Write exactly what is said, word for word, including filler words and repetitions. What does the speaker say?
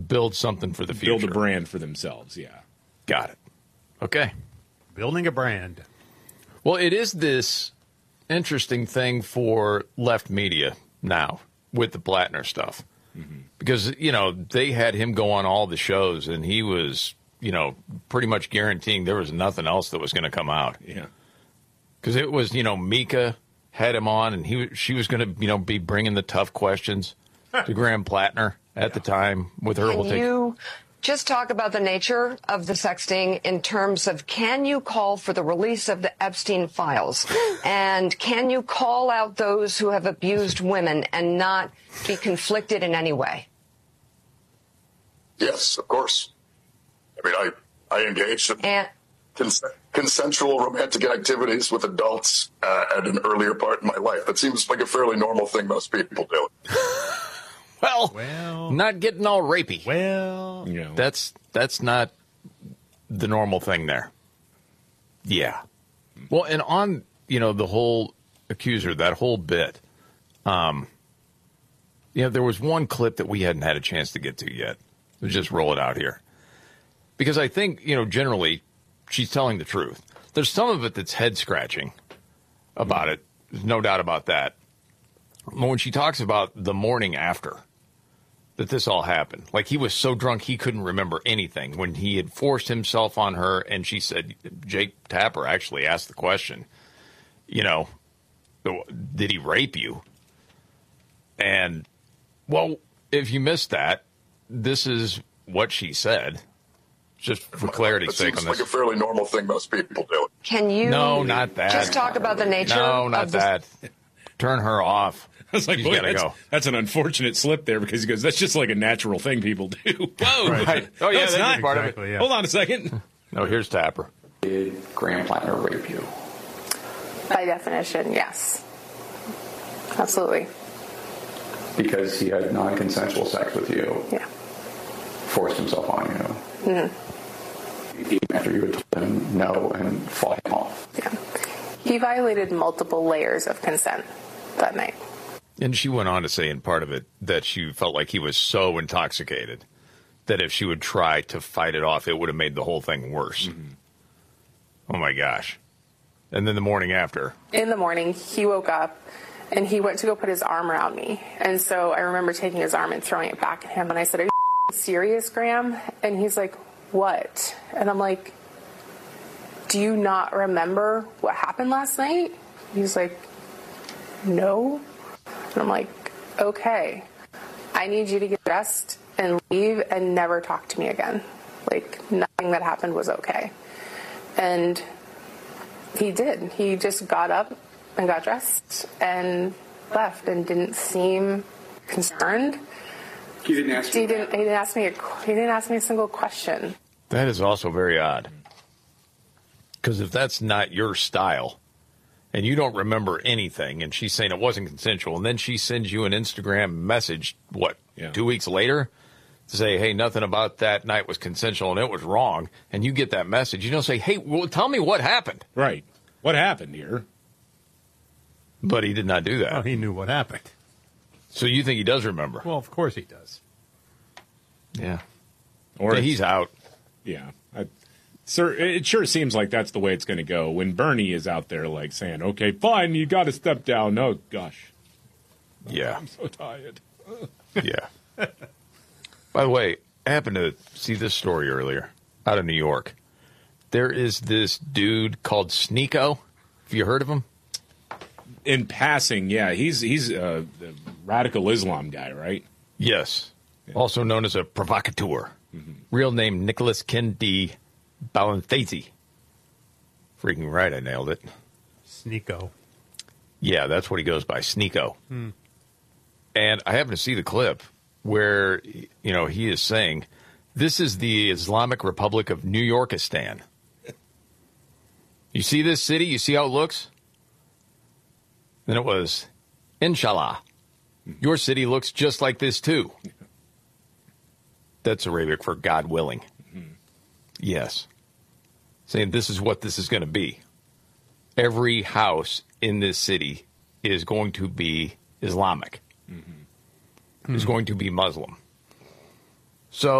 build something for the future. Build a brand for themselves, yeah. Got it. Okay. Building a brand. Well, it is this interesting thing for left media now with the Blattner stuff. Mm-hmm. Because, you know, they had him go on all the shows, and he was, you know, pretty much guaranteeing there was nothing else that was going to come out. Yeah. Because it was, you know, Mika had him on, and he she was going to, you know, be bringing the tough questions to Graham Blattner at yeah. the time with her. Can we'll take- you just talk about the nature of the sexting in terms of, can you call for the release of the Epstein files? And can you call out those who have abused women and not be conflicted in any way? Yes, of course. I mean, I, I engaged in and- cons- consensual romantic activities with adults uh, at an earlier part in my life. That seems like a fairly normal thing most people do. Well, well, not getting all rapey. Well, you know. that's that's not the normal thing there. Yeah. Well, and on, you know, the whole accuser, that whole bit, um, you know, there was one clip that we hadn't had a chance to get to yet. Let's just roll it out here. Because I think, you know, generally she's telling the truth. There's some of it that's head-scratching about it. There's no doubt about that. When she talks about the morning after that this all happened, like he was so drunk he couldn't remember anything when he had forced himself on her, and she said, Jake Tapper actually asked the question, you know, did he rape you? And, well, if you missed that, this is what she said. Just for clarity's sake on this. It seems like a fairly normal thing most people do. Can you no, not that. just talk about the nature no, not of that. Turn her off. I was like, She's boy, gotta that's, go. that's an unfortunate slip there, because he goes, that's just like a natural thing people do. Whoa. Right. Oh, yeah, no, it's that's not. part exactly, of it. yeah. Hold on a second. No, here's Tapper. Did Graham Blattner rape you? By definition, yes. Absolutely. Because he had non-consensual sex with you. Yeah. Forced himself on you. Mm-hmm. Even after you had told him no and fought him off. Yeah. He violated multiple layers of consent that night. And she went on to say in part of it that she felt like he was so intoxicated that if she would try to fight it off, it would have made the whole thing worse. Mm-hmm. Oh, my gosh. And then the morning after. In the morning, he woke up and he went to go put his arm around me. And so I remember taking his arm and throwing it back at him. And I said, are you serious, Graham? And he's like, what? And I'm like, do you not remember what happened last night? He's like, no. And I'm like, okay, I need you to get dressed and leave and never talk to me again. Like, nothing that happened was okay. And he did. He just got up and got dressed and left and didn't seem concerned. He didn't ask He you didn't, he didn't ask me a, he didn't ask me a single question. That is also very odd. Because if that's not your style and you don't remember anything, and she's saying it wasn't consensual, and then she sends you an Instagram message, what, yeah. two weeks later, to say, hey, nothing about that night was consensual and it was wrong, and you get that message, you don't say, hey, well, tell me what happened. Right. What happened here? But he did not do that. Well, he knew what happened. So you think he does remember? Well, of course he does. Yeah. Or yeah, he's out. Yeah. I, sir, it sure seems like that's the way it's going to go. When Bernie is out there, like, saying, okay, fine, you got to step down. Oh, gosh. Yeah. I'm so tired. Yeah. By the way, I happened to see this story earlier out of New York. There is this dude called Sneeko. Have you heard of him? In passing, yeah. He's he's a, a radical Islam guy, right? Yes. Yeah. Also known as a provocateur. Mm-hmm. Real name Nicholas Kendi Balanthese. Freaking right, I nailed it. Sneeko. Yeah, that's what he goes by, Sneeko. Hmm. And I happen to see the clip where, you know, he is saying, this is the Islamic Republic of New Yorkistan. You see this city? You see how it looks? Then it was, Inshallah, your city looks just like this too. That's Arabic for God willing. Mm-hmm. Yes. Saying this is what this is going to be. Every house in this city is going to be Islamic. Mm-hmm. Is going to be Muslim. So